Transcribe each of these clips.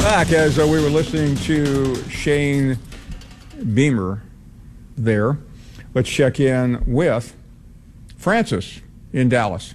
Back as we were listening to Shane Beamer there. Let's check in with Francis in Dallas.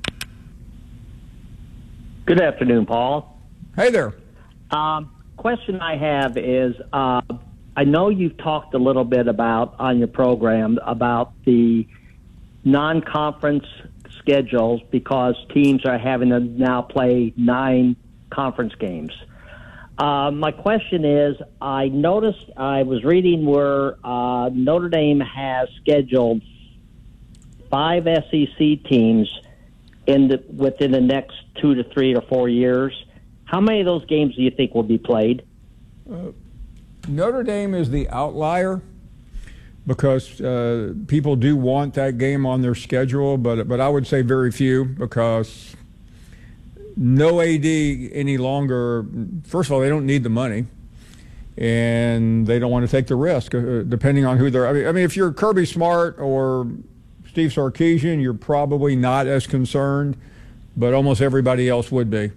Good afternoon, Paul. Hey there. Question I have is, I know you've talked a little bit about on your program about the non-conference schedules because teams are having to now play 9 conference games. My question is, I noticed I was reading where Notre Dame has scheduled 5 SEC teams within the next 2 to 3 or 4 years. How many of those games do you think will be played? Notre Dame is the outlier because people do want that game on their schedule, but I would say very few because no AD any longer. First of all, they don't need the money, and they don't want to take the risk, depending on who they're. I mean, if you're Kirby Smart or Steve Sarkisian, you're probably not as concerned, but almost everybody else would be.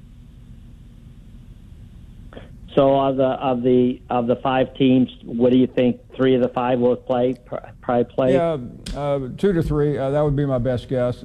So of the 5 teams, what do you think? 3 of the 5 will probably play? Yeah, 2 to 3. That would be my best guess.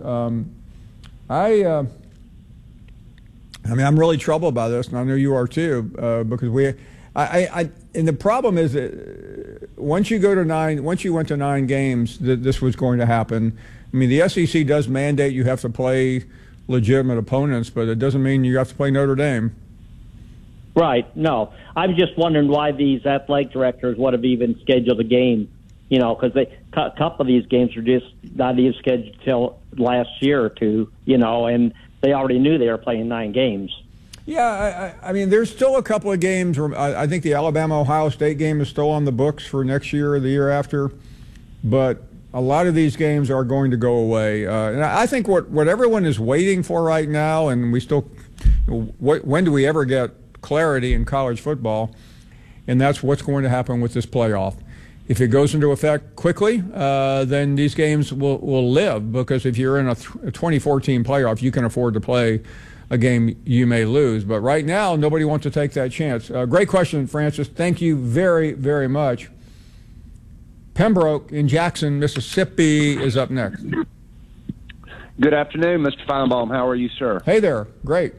I mean, I'm really troubled by this, and I know you are too, because and the problem is that once you went to 9 games, this was going to happen. I mean, the SEC does mandate you have to play legitimate opponents, but it doesn't mean you have to play Notre Dame. Right. No, I'm just wondering why these athletic directors would have even scheduled a game. You know, because a couple of these games were just not even scheduled till last year or two. You know, and they already knew they were playing 9 games. Yeah, I mean, there's still a couple of games where I think the Alabama-Ohio State game is still on the books for next year or the year after, but a lot of these games are going to go away. And I think what everyone is waiting for right now, and we still, when do we ever get clarity in college football? And that's what's going to happen with this playoff. If it goes into effect quickly, then these games will live, because if you're in a 2014 playoff, you can afford to play a game you may lose. But right now, nobody wants to take that chance. Great question, Francis. Thank you very, very much. Pembroke in Jackson, Mississippi is up next. Good afternoon, Mr. Feinbaum. How are you, sir? Hey there. Great.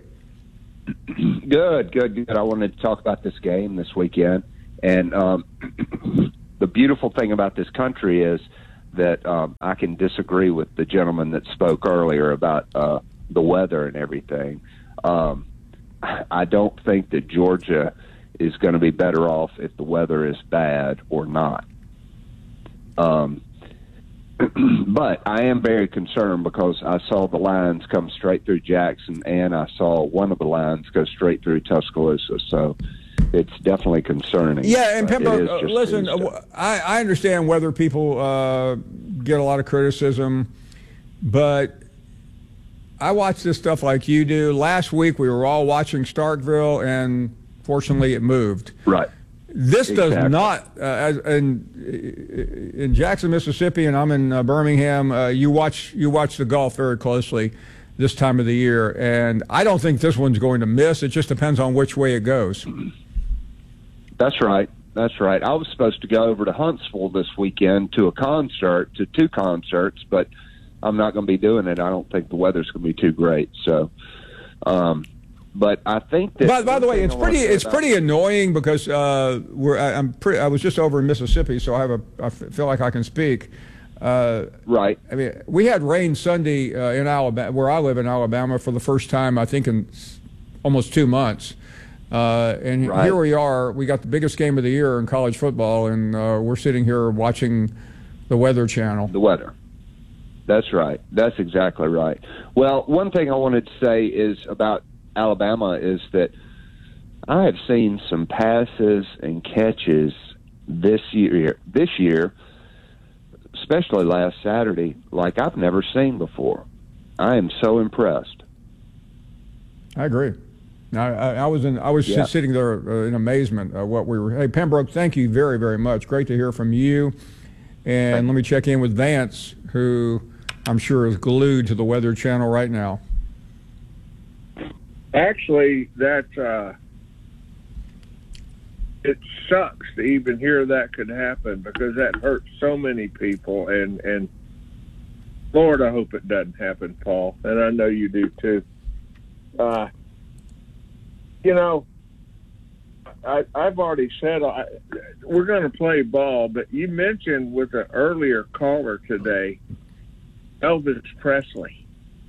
Good. I wanted to talk about this game this weekend. And the beautiful thing about this country is that I can disagree with the gentleman that spoke earlier about the weather and everything. I don't think that Georgia is going to be better off if the weather is bad or not. But I am very concerned because I saw the lines come straight through Jackson, and I saw one of the lines go straight through Tuscaloosa. So it's definitely concerning. Yeah, and Pembroke, listen, I understand whether people get a lot of criticism, but I watch this stuff like you do. Last week we were all watching Starkville, and fortunately it moved. Right. This does not, in Jackson, Mississippi, and I'm in Birmingham, you watch the Gulf very closely this time of the year, and I don't think this one's going to miss. It just depends on which way it goes. That's right. I was supposed to go over to Huntsville this weekend to to 2 concerts, but I'm not going to be doing it. I don't think the weather's going to be too great. So, but I think that. By the way, it's pretty annoying because I was just over in Mississippi, so I feel like I can speak. Right. I mean, we had rain Sunday in Alabama, where I live in Alabama, for the first time I think in almost 2 months. And right. Here we are. We got the biggest game of the year in college football, and we're sitting here watching the Weather Channel. The weather. That's right. That's exactly right. Well, one thing I wanted to say is about Alabama is that I have seen some passes and catches this year, especially last Saturday, like I've never seen before. I am so impressed. I agree. I was just sitting there in amazement at what we were. Hey, Pembroke, thank you very, very much. Great to hear from you. And let me check in with Vance, who I'm sure is glued to the Weather Channel right now. Actually, that it sucks to even hear that could happen because that hurts so many people. And Lord, I hope it doesn't happen, Paul. And I know you do too. You know, I've already said we're going to play ball, but you mentioned with an earlier caller today, Elvis Presley.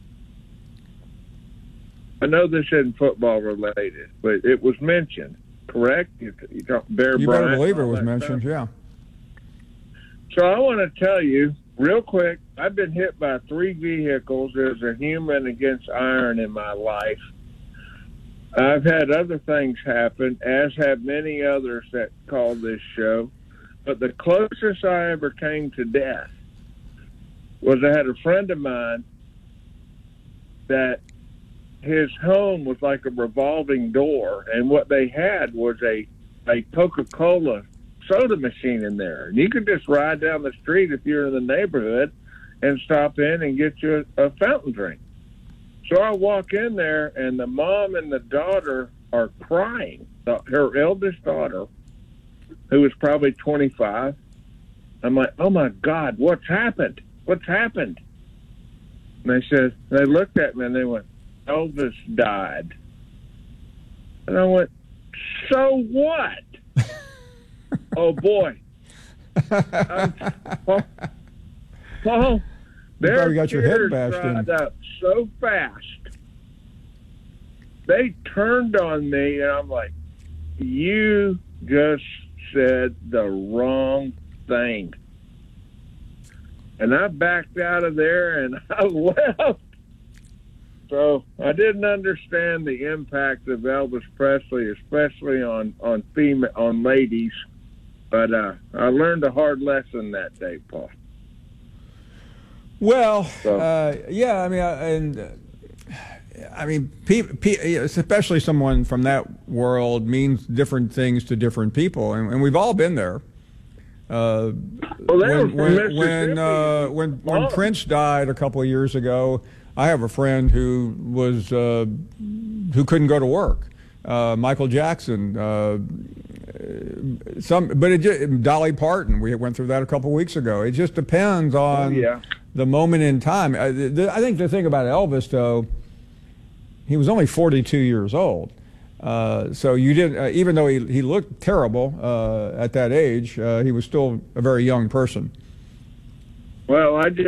I know this isn't football related, but it was mentioned, correct? You better believe it was mentioned, yeah. So I want to tell you real quick, I've been hit by 3 vehicles as a human against iron in my life. I've had other things happen, as have many others that call this show. But the closest I ever came to death was I had a friend of mine that his home was like a revolving door, and what they had was a Coca-Cola soda machine in there. And you could just ride down the street if you're in the neighborhood and stop in and get you a fountain drink. So I walk in there, and the mom and the daughter are crying. Her eldest daughter, who was probably 25, I'm like, oh, my God, what's happened? What's happened? And they looked at me, and they went, Elvis died. And I went, so what? Oh, boy. Paul, you probably got your head bashed in. Up so fast. They turned on me, and I'm like, you just said the wrong thing. And I backed out of there, and I left. So I didn't understand the impact of Elvis Presley, especially on ladies. But I learned a hard lesson that day, Paul. Well, yeah, I mean, especially someone from that world means different things to different people, and we've all been there. When Prince died a couple of years ago, I have a friend who couldn't go to work. Michael Jackson, Dolly Parton. We went through that a couple of weeks ago. It just depends on the moment in time. I think the thing about Elvis, though, he was only 42 years old. So you didn't, even though he looked terrible at that age, he was still a very young person. Well, I just